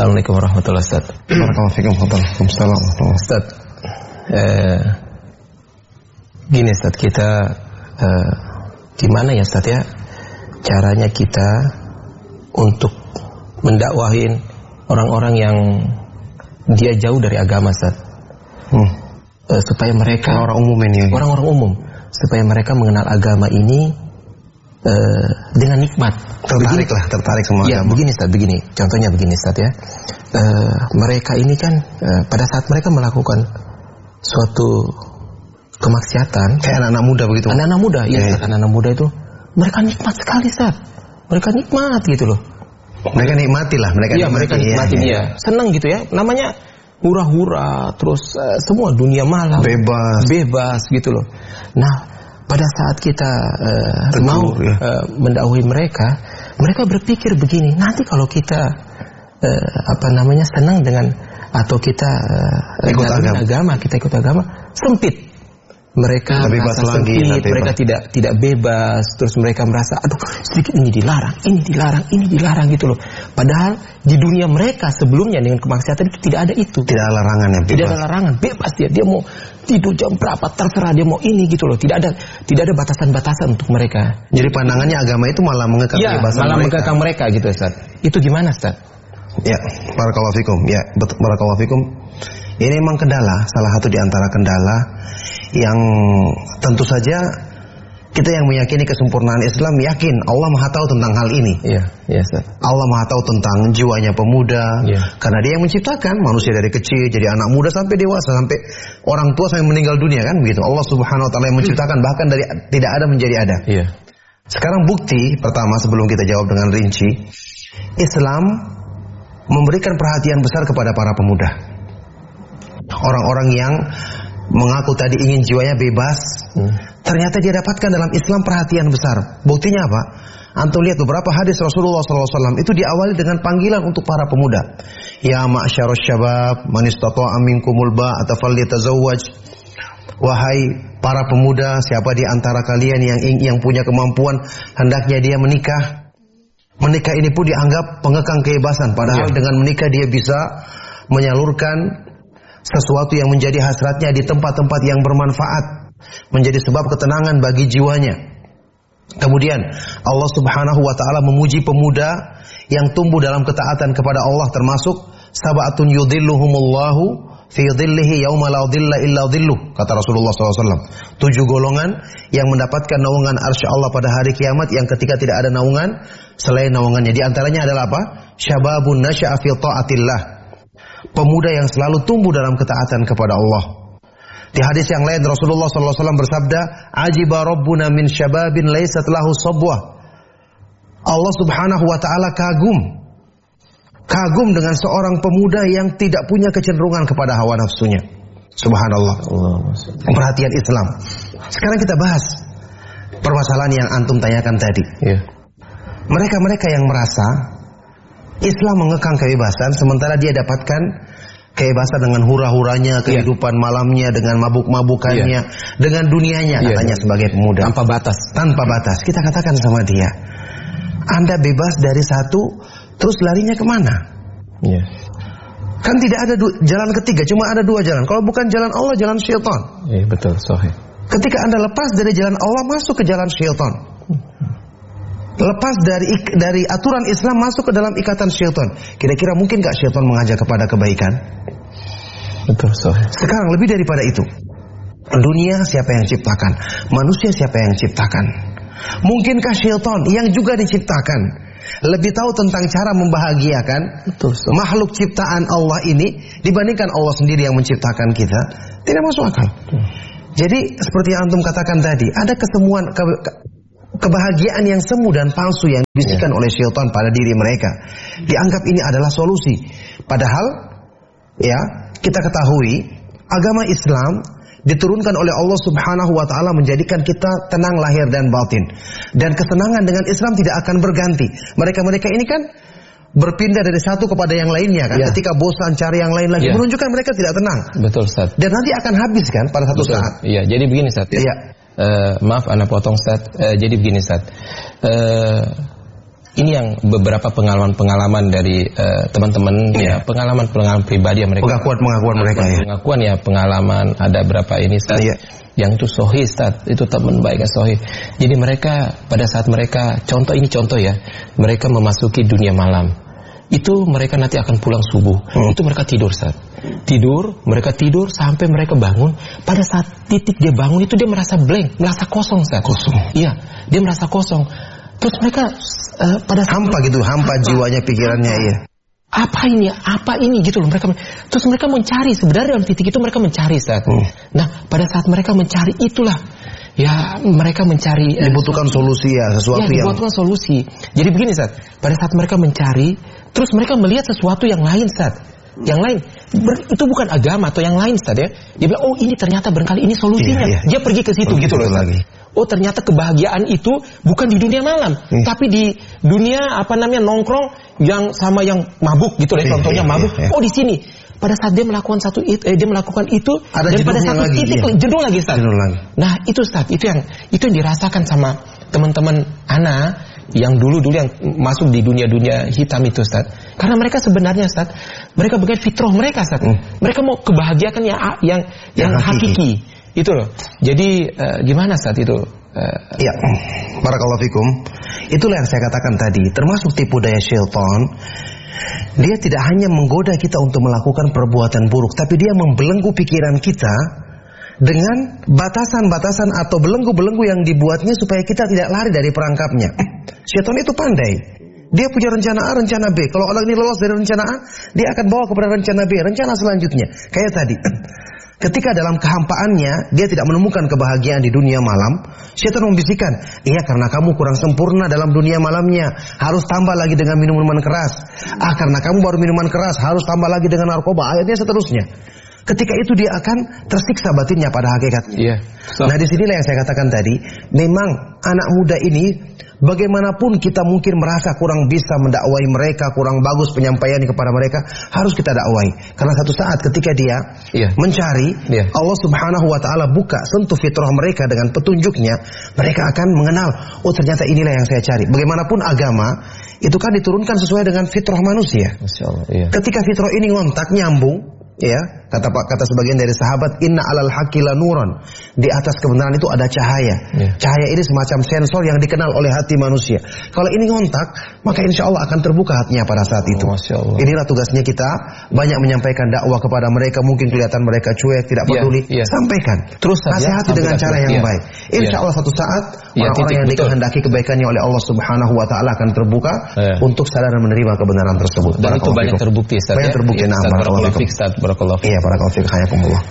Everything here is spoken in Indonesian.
Assalamualaikum warahmatullahi wabarakatuh. Waalaikumsalam. Ustaz, gini Ustaz, kita gimana ya Ustaz ya caranya kita untuk mendakwahin orang-orang yang dia jauh dari agama Ustaz, supaya mereka orang-orang umum supaya mereka mengenal agama ini dengan nikmat. Tertarik sama ya, agama. Begini Ustaz, contohnya begini Ustaz ya. Mereka ini kan pada saat mereka melakukan suatu kemaksiatan, kayak anak-anak muda begitu. Anak-anak muda, anak-anak muda itu mereka nikmat sekali Ustaz. Mereka nikmat gitu loh. Mereka nikmati. Ya. Senang gitu ya. Namanya hura-hura, terus semua dunia malam bebas gitu loh. Nah, pada saat kita mau mendakwahi mereka berpikir begini, nanti kalau kita senang dengan atau kita ikut agama, sempit. Mereka merasa sempit, mereka tidak bebas, terus mereka merasa sedikit ini dilarang gitu loh. Padahal di dunia mereka sebelumnya dengan kemaksiatan itu tidak ada itu. Tidak ada larangan ya, bebas. Tidak ada larangan, bebas dia mau tidur jam berapa terserah, dia mau ini gitu loh. Tidak ada batasan-batasan untuk mereka. Jadi pandangannya agama itu malah mengekang kebebasan malah mengekang mereka gitu Ustaz. Itu gimana Ustaz? Ya, barakallahu fikum. Ya, betul, barakallahu fikum. Ini memang kendala, salah satu di antara kendala yang tentu saja kita yang meyakini kesempurnaan Islam yakin Allah Maha tahu tentang hal ini. Iya, Ustaz. Allah Maha tahu tentang jiwanya pemuda, karena Dia yang menciptakan manusia dari kecil jadi anak muda sampai dewasa, sampai orang tua sampai meninggal dunia kan begitu. Allah Subhanahu wa taala yang menciptakan bahkan dari tidak ada menjadi ada. Iya. Sekarang bukti pertama sebelum kita jawab dengan rinci, Islam memberikan perhatian besar kepada para pemuda. Orang-orang yang mengaku tadi ingin jiwanya bebas, ternyata dia dapatkan dalam Islam perhatian besar. Buktinya apa? Antum lihat beberapa hadis Rasulullah SAW itu diawali dengan panggilan untuk para pemuda. Ya ma'syarus syabab, man istata'a minkumul ba'ata falyatazawwaj. Wahai para pemuda, siapa di antara kalian yang punya kemampuan hendaknya dia menikah. Menikah ini pun dianggap pengekang kebebasan, padahal dengan menikah dia bisa menyalurkan sesuatu yang menjadi hasratnya di tempat-tempat yang bermanfaat, menjadi sebab ketenangan bagi jiwanya. Kemudian Allah Subhanahu wa taala memuji pemuda yang tumbuh dalam ketaatan kepada Allah, termasuk sab'atun yudhilluhumullahu fi dhillihi yauma la dhilla illa dhilluh, kata Rasulullah SAW. 7 golongan yang mendapatkan naungan arsy Allah pada hari kiamat yang ketika tidak ada naungan selain naungannya. Di antaranya adalah apa? Syababun nasya'a fi ta'atillah, pemuda yang selalu tumbuh dalam ketaatan kepada Allah. Di hadis yang lain Rasulullah SAW bersabda, "Ajiba Rabbuna min syababin laysat lahu sabwah." Allah Subhanahu wa taala kagum dengan seorang pemuda yang tidak punya kecenderungan kepada hawa nafsunya. Subhanallah. Perhatian Islam. Sekarang kita bahas permasalahan yang antum tanyakan tadi. Mereka-mereka yang merasa Islam mengekang kebebasan, sementara dia dapatkan kebebasan dengan hura-huranya, kehidupan malamnya, dengan mabuk-mabukannya, dengan dunianya, katanya sebagai pemuda. Tanpa batas. Kita katakan sama dia, Anda bebas dari satu, terus larinya kemana? Kan tidak ada jalan ketiga, cuma ada 2 jalan. Kalau bukan jalan Allah, jalan syaitan. Betul, sahih. Ketika Anda lepas dari jalan Allah, masuk ke jalan syaitan. Lepas dari aturan Islam masuk ke dalam ikatan syaitan. Kira-kira mungkin gak syaitan mengajak kepada kebaikan? Betul, sahih. Sekarang lebih daripada itu, dunia siapa yang ciptakan? Manusia siapa yang ciptakan? Mungkinkah syaitan yang juga diciptakan lebih tahu tentang cara membahagiakan makhluk ciptaan Allah ini dibandingkan Allah sendiri yang menciptakan kita? Tidak masuk akal. Jadi seperti yang antum katakan tadi, ada kesemuan kebahagiaan yang semu dan palsu yang dibisikkan oleh syaitan pada diri mereka. Dianggap ini adalah solusi. Padahal kita ketahui agama Islam diturunkan oleh Allah Subhanahu wa taala menjadikan kita tenang lahir dan batin. Dan kesenangan dengan Islam tidak akan berganti. Mereka-mereka ini kan berpindah dari satu kepada yang lainnya kan. Ketika bosan cari yang lain lagi, menunjukkan mereka tidak tenang. Betul, Ustaz. Dan nanti akan habis kan pada satu saat. Iya, jadi begini Ustaz. Maaf anak potong Ustaz. Jadi begini Ustaz. Ini yang beberapa pengalaman-pengalaman dari teman-teman ya, pengalaman-pengalaman pribadi yang mereka. Pengakuan mereka ya. Pengakuan ya, pengalaman ada berapa ini Ustaz. Yang itu sahih Ustaz, itu teman baiknya sahih. Jadi mereka pada saat mereka contoh ya, mereka memasuki dunia malam. Itu mereka nanti akan pulang subuh. Itu mereka tidur Ustaz. Mereka tidur sampai mereka bangun. Pada saat titik dia bangun itu dia merasa blank, merasa kosong Ustaz. Iya, dia merasa kosong. Terus mereka pada saat hampa jiwanya, pikirannya ya. Apa ini gitu loh mereka. Terus mereka mencari, sebenarnya dalam titik itu mereka mencari Ustaz. Nah, pada saat mereka mencari itulah ya mereka mencari dibutuhkan solusi ya, sesuatu yang dibutuhkan solusi. Jadi begini Ustaz, pada saat mereka mencari, terus mereka melihat sesuatu yang lain Ustaz. Yang lain itu bukan agama atau yang lain Ustaz ya. Dia bilang, "Oh, ini ternyata barangkali ini solusinya." Dia pergi ke situ gitu loh lagi. Oh, ternyata kebahagiaan itu bukan di dunia malam, tapi di dunia nongkrong yang sama yang mabuk gitu deh, contohnya mabuk. Oh, di sini. Pada saat dia melakukan dia melakukan itu, ada dan pada satu titik jenuh lagi Ustaz. Nah, itu Ustaz, itu yang dirasakan sama teman-teman ana yang dulu yang masuk di dunia hitam itu Ustaz. Karena mereka sebenarnya Ustaz, mereka bukan fitrah mereka Ustaz. Mereka mau kebahagiaan yang hakiki. Itu loh. Jadi gimana Ustaz itu? Ya, barakallahu fikum. Itulah yang saya katakan tadi, termasuk tipu daya syaitan. Dia tidak hanya menggoda kita untuk melakukan perbuatan buruk, tapi dia membelenggu pikiran kita dengan batasan-batasan atau belenggu-belenggu yang dibuatnya supaya kita tidak lari dari perangkapnya. Syaitan itu pandai. Dia punya rencana A, rencana B. Kalau orang ini lolos dari rencana A, dia akan bawa kepada rencana B, rencana selanjutnya. Kayak tadi. Ketika dalam kehampaannya dia tidak menemukan kebahagiaan di dunia malam, syaitan membisikkan, "Iya, karena kamu kurang sempurna dalam dunia malamnya, harus tambah lagi dengan minuman keras. Karena kamu baru minuman keras, harus tambah lagi dengan narkoba." Akhirnya seterusnya. Ketika itu dia akan tersiksa batinnya pada hakikatnya. Nah, disinilah yang saya katakan tadi, memang anak muda ini bagaimanapun kita mungkin merasa kurang bisa mendakwai mereka, kurang bagus penyampaian kepada mereka, harus kita dakwai. Karena satu saat ketika dia mencari, Allah Subhanahu wa taala buka, sentuh fitrah mereka dengan petunjuknya, mereka akan mengenal, oh ternyata inilah yang saya cari. Bagaimanapun agama itu kan diturunkan sesuai dengan fitrah manusia. Masya Allah, ketika fitrah ini ngontak, nyambung, ya, kata sebagian dari sahabat, "Inna alal haqqi lanuran." Di atas kebenaran itu ada cahaya. Cahaya ini semacam sensor yang dikenal oleh hati manusia. Kalau ini ngontak, maka insya Allah akan terbuka hatinya pada saat itu. Inilah tugasnya kita, banyak menyampaikan dakwah kepada mereka. Mungkin kelihatan mereka cuek, tidak peduli, sampaikan. Terus nasihati dengan cara yang baik. Insya Allah satu saat orang-orang yang dikehendaki kebaikannya oleh Allah Subhanahu wa taala akan terbuka untuk sadar dan menerima kebenaran tersebut. Dan itu banyak terbukti. Banyak terbukti. Barakallahu fiik. Iya, barakallahu fiik. Hayakumullah.